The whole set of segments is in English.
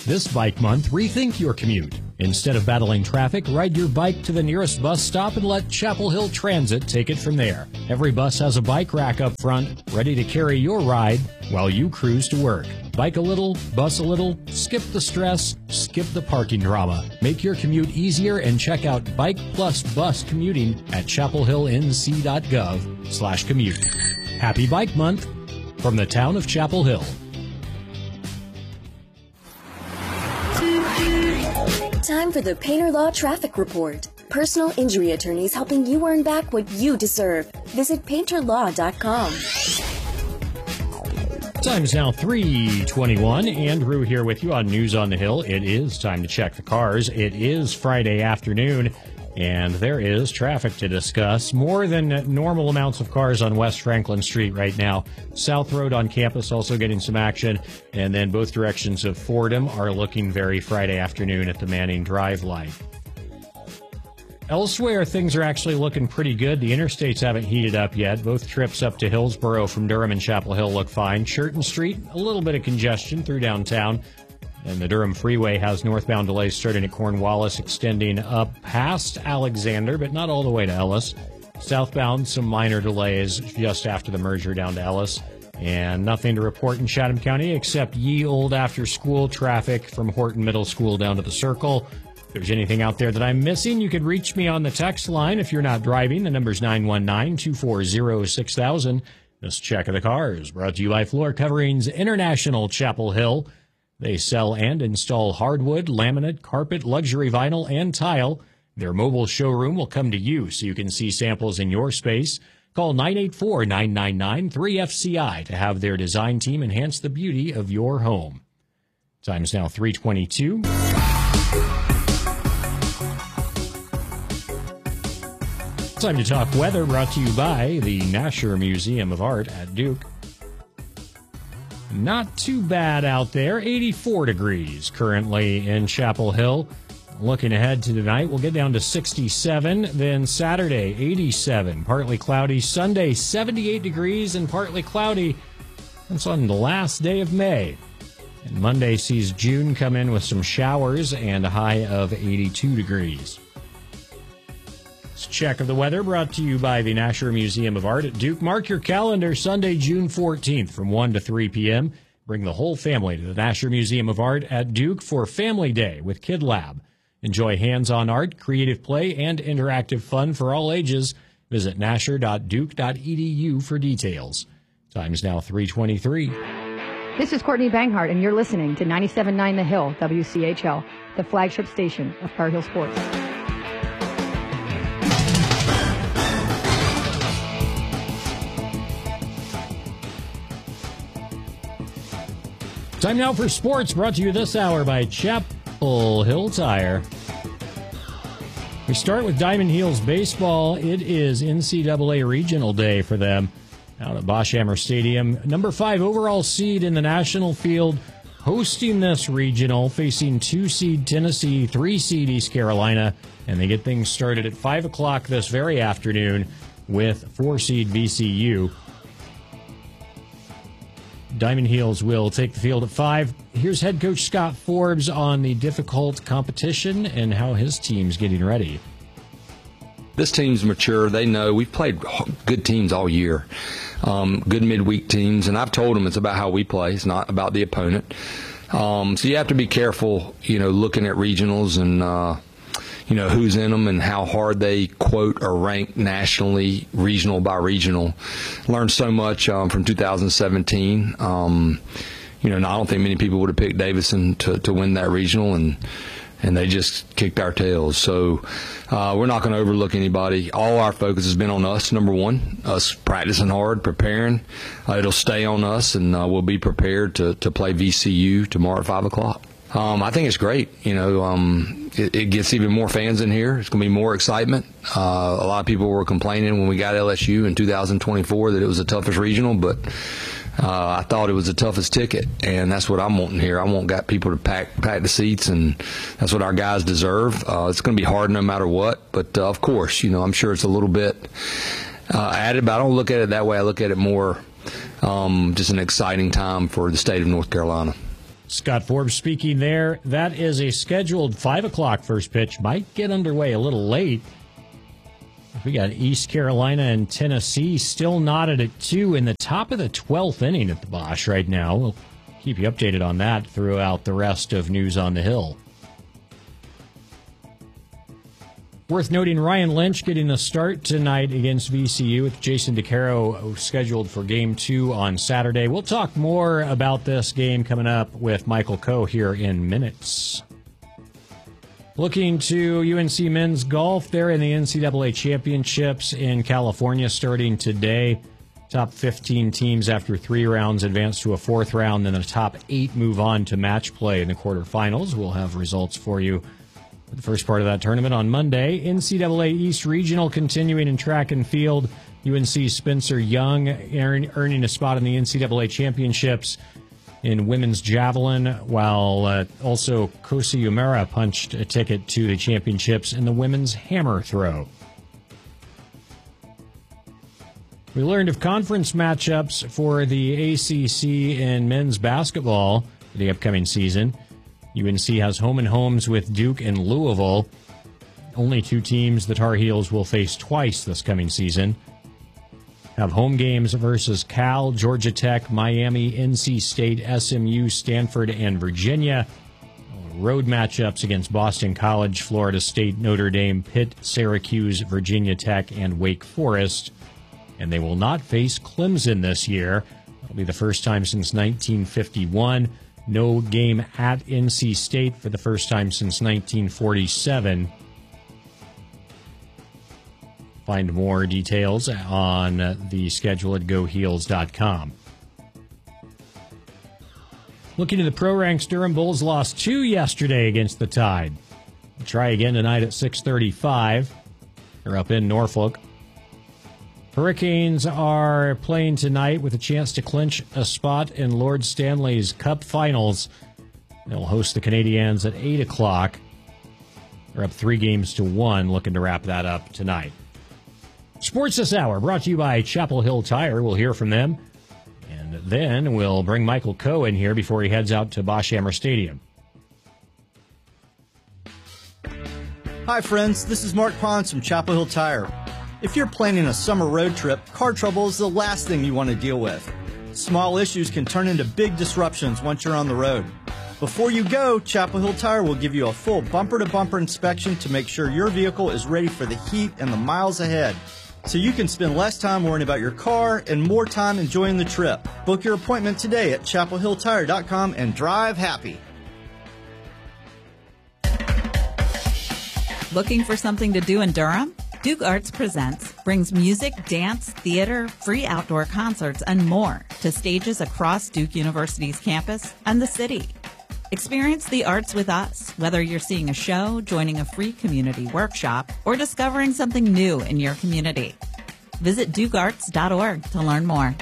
This bike month, rethink your commute. Instead of battling traffic, ride your bike to the nearest bus stop and let Chapel Hill Transit take it from there. Every bus has a bike rack up front, ready to carry your ride while you cruise to work. Bike a little, bus a little, skip the stress, skip the parking drama. Make your commute easier and check out Bike Plus Bus Commuting at chapelhillnc.gov/commute. Happy Bike Month from the town of Chapel Hill. Time for the Painter Law Traffic Report. Personal injury attorneys helping you earn back what you deserve. Visit painterlaw.com. Time is now 3:21. Andrew here with you on News on the Hill. It is time to check the cars. It is Friday afternoon, and there is traffic to discuss. More than normal amounts of cars on West Franklin Street right now. South Road on campus also getting some action, and then both directions of Fordham are looking very Friday afternoon at the Manning Drive light. Elsewhere, things are actually looking pretty good. The interstates haven't heated up yet. Both trips up to Hillsborough from Durham and Chapel Hill look fine. Churton Street, a little bit of congestion through downtown. And the Durham Freeway has northbound delays starting at Cornwallis, extending up past Alexander, but not all the way to Ellis. Southbound, some minor delays just after the merger down to Ellis. And nothing to report in Chatham County except ye old after-school traffic from Horton Middle School down to the Circle. If there's anything out there that I'm missing, you could reach me on the text line if you're not driving. The number's 919-240-6000. This check of the cars brought to you by Floor Coverings International Chapel Hill. They sell and install hardwood, laminate, carpet, luxury vinyl, and tile. Their mobile showroom will come to you so you can see samples in your space. Call 984-999-3FCI to have their design team enhance the beauty of your home. Time is now 3:22. Time to talk weather, brought to you by the Nasher Museum of Art at Duke. Not too bad out there. 84 degrees currently in Chapel Hill. Looking ahead to tonight, we'll get down to 67. Then Saturday, 87. Partly cloudy. Sunday, 78 degrees and partly cloudy. That's on the last day of May. And Monday sees June come in with some showers and a high of 82 degrees. This check of the weather brought to you by the Nasher Museum of Art at Duke. Mark your calendar, Sunday, June 14th from 1 to 3 p.m. Bring the whole family to the Nasher Museum of Art at Duke for Family Day with Kid Lab. Enjoy hands-on art, creative play, and interactive fun for all ages. Visit nasher.duke.edu for details. Time's now 3:23. This is Courtney Banghart, and you're listening to 97.9 The Hill, WCHL, the flagship station of Tar Heel Sports. Time now for sports, brought to you this hour by Chapel Hill Tire. We start with Diamond Heels baseball. It is NCAA Regional Day for them out at Boschhammer Stadium. Number 5 overall seed in the national field, hosting this regional, facing 2-seed Tennessee, 3-seed East Carolina, and they get things started at 5 o'clock this very afternoon with 4-seed VCU. Diamond Heels will take the field at 5. Here's head coach Scott Forbes on the difficult competition and how his team's getting ready. This team's mature. They know we've played good teams all year, good midweek teams, and I've told them it's about how we play. It's not about the opponent. So you have to be careful, looking at regionals and, who's in them and how hard they quote or rank nationally, regional by regional. Learned so much from 2017. I don't think many people would have picked Davidson to win that regional, and they just kicked our tails. So we're not going to overlook anybody. All our focus has been on us, number one, us practicing hard, preparing. It'll stay on us, and we'll be prepared to play VCU tomorrow at 5 o'clock. I think it's great. It gets even more fans in here. It's going to be more excitement. A lot of people were complaining when we got LSU in 2024 that it was the toughest regional, but I thought it was the toughest ticket, and that's what I'm wanting here. I want people to pack the seats, and that's what our guys deserve. It's going to be hard no matter what, but of course, I'm sure it's a little bit added, but I don't look at it that way. I look at it more just an exciting time for the state of North Carolina. Scott Forbes speaking there. That is a scheduled 5 o'clock first pitch. Might get underway a little late. We got East Carolina and Tennessee still knotted at 2 in the top of the 12th inning at the Bosch right now. We'll keep you updated on that throughout the rest of News on the Hill. Worth noting, Ryan Lynch getting a start tonight against VCU with Jason DeCaro scheduled for Game 2 on Saturday. We'll talk more about this game coming up with Michael Coe here in minutes. Looking to UNC men's golf, they're in the NCAA championships in California starting today. Top 15 teams after 3 rounds advance to a 4th round, then the top 8 move on to match play in the quarterfinals. We'll have results for you for the first part of that tournament on Monday. NCAA East Regional continuing in track and field. UNC's Spencer Young earning a spot in the NCAA championships in women's javelin, while also Kosi Umera punched a ticket to the championships in the women's hammer throw. We learned of conference matchups for the ACC in men's basketball for the upcoming season. UNC has home and homes with Duke and Louisville. Only 2 teams the Tar Heels will face twice this coming season. Have home games versus Cal, Georgia Tech, Miami, NC State, SMU, Stanford, and Virginia. Road matchups against Boston College, Florida State, Notre Dame, Pitt, Syracuse, Virginia Tech, and Wake Forest. And they will not face Clemson this year. It'll be the first time since 1951. No game at NC State for the first time since 1947. Find more details on the schedule at GoHeels.com. Looking to the pro ranks, Durham Bulls lost 2 yesterday against the Tide. We'll try again tonight at 6:35. They're up in Norfolk. Hurricanes are playing tonight with a chance to clinch a spot in Lord Stanley's Cup Finals. They'll host the Canadiens at 8 o'clock. They're up 3-1, looking to wrap that up tonight. Sports this hour brought to you by Chapel Hill Tire. We'll hear from them. And then we'll bring Michael Coe in here before he heads out to Bosch Hammer Stadium. Hi, friends. This is Mark Pons from Chapel Hill Tire. If you're planning a summer road trip, car trouble is the last thing you want to deal with. Small issues can turn into big disruptions once you're on the road. Before you go, Chapel Hill Tire will give you a full bumper-to-bumper inspection to make sure your vehicle is ready for the heat and the miles ahead, so you can spend less time worrying about your car and more time enjoying the trip. Book your appointment today at chapelhilltire.com and drive happy. Looking for something to do in Durham? Duke Arts Presents brings music, dance, theater, free outdoor concerts, and more to stages across Duke University's campus and the city. Experience the arts with us, whether you're seeing a show, joining a free community workshop, or discovering something new in your community. Visit dukearts.org to learn more.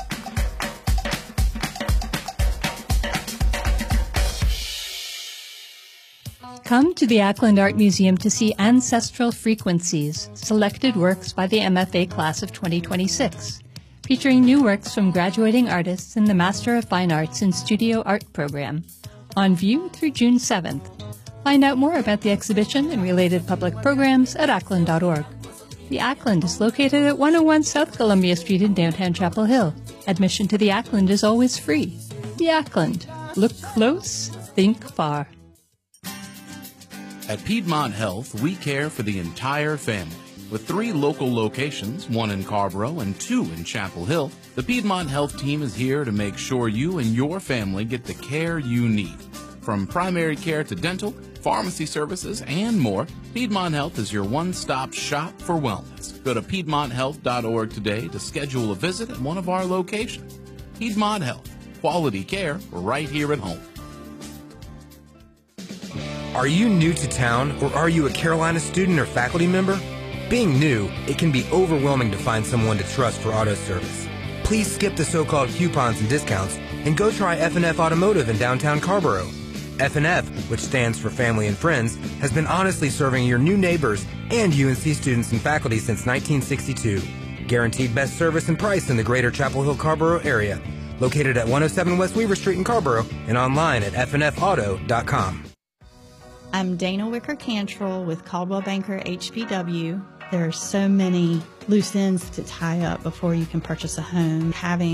Come to the Ackland Art Museum to see Ancestral Frequencies, selected works by the MFA class of 2026, featuring new works from graduating artists in the Master of Fine Arts in Studio Art program, on view through June 7th. Find out more about the exhibition and related public programs at ackland.org. The Ackland is located at 101 South Columbia Street in downtown Chapel Hill. Admission to the Ackland is always free. The Ackland. Look close, think far. At Piedmont Health, we care for the entire family. With 3 local locations, 1 in Carborough and 2 in Chapel Hill, the Piedmont Health team is here to make sure you and your family get the care you need. From primary care to dental, pharmacy services, and more, Piedmont Health is your one-stop shop for wellness. Go to PiedmontHealth.org today to schedule a visit at one of our locations. Piedmont Health, quality care right here at home. Are you new to town, or are you a Carolina student or faculty member? Being new, it can be overwhelming to find someone to trust for auto service. Please skip the so-called coupons and discounts and go try F&F Automotive in downtown Carborough. F&F, which stands for Family and Friends, has been honestly serving your new neighbors and UNC students and faculty since 1962. Guaranteed best service and price in the greater Chapel Hill Carborough area. Located at 107 West Weaver Street in Carrboro and online at fnfauto.com. I'm Dana Wicker Cantrell with Caldwell Banker HVW. There are so many loose ends to tie up before you can purchase a home. Having